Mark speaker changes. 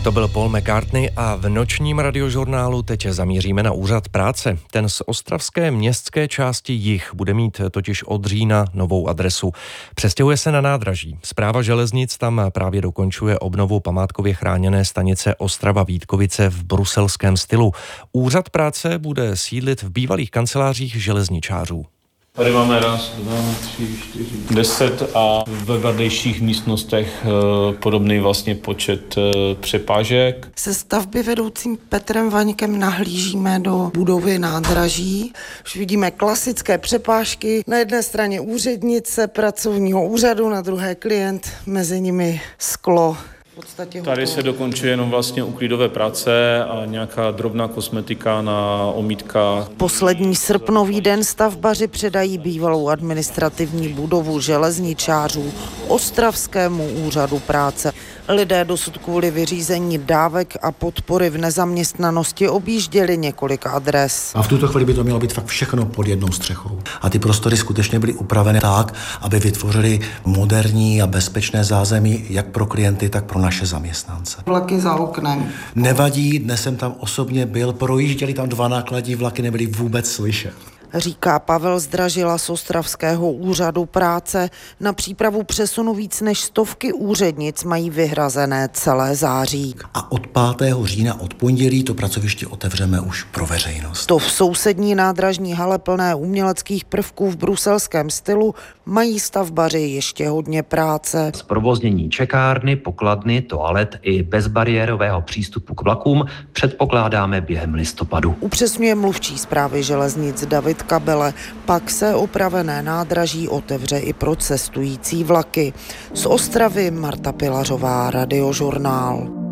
Speaker 1: To byl Paul McCartney a v nočním radiožurnálu teď zamíříme na úřad práce. Ten z ostravské městské části Jih bude mít totiž od října novou adresu. Přestěhuje se na nádraží. Správa železnic tam právě dokončuje obnovu památkově chráněné stanice Ostrava-Vítkovice v bruselském stylu. Úřad práce bude sídlit v bývalých kancelářích železničářů.
Speaker 2: Tady máme 1, 2, 3, 4, 10 a ve vedlejších místnostech podobný vlastně počet přepážek.
Speaker 3: Se stavby vedoucím Petrem Vaňkem nahlížíme do budovy nádraží. Už vidíme klasické přepážky. Na jedné straně úřednice pracovního úřadu, na druhé klient, mezi nimi sklo.
Speaker 2: Tady se dokončuje jenom vlastně úklidové práce a nějaká drobná kosmetika na omítkách.
Speaker 3: Poslední srpnový den stavbaři předají bývalou administrativní budovu železničářů Ostravskému úřadu práce. Lidé dosud kvůli vyřízení dávek a podpory v nezaměstnanosti objížděli několik adres.
Speaker 4: A v tuto chvíli by to mělo být fakt všechno pod jednou střechou. A ty prostory skutečně byly upraveny tak, aby vytvořili moderní a bezpečné zázemí jak pro klienty, tak pro naše zaměstnance.
Speaker 3: Vlaky za oknem.
Speaker 4: Nevadí, dnes jsem tam osobně byl, projížděli tam 2 nákladní vlaky, nebyly vůbec slyšet.
Speaker 3: Říká Pavel Zdražila z Ostravského úřadu práce. Na přípravu přesunu víc než 100 úřednic mají vyhrazené celé září.
Speaker 4: A od 5. října, od pondělí, to pracoviště otevřeme už pro veřejnost.
Speaker 3: To v sousední nádražní hale plné uměleckých prvků v bruselském stylu mají stavbaři ještě hodně práce.
Speaker 5: Zprovoznění čekárny, pokladny, toalet i bezbariérového přístupu k vlakům předpokládáme během listopadu.
Speaker 3: Upřesňuje mluvčí správy železnic David Kabele. Pak se opravené nádraží otevře i pro cestující vlaky. Z Ostravy Marta Pilařová, Radiožurnál.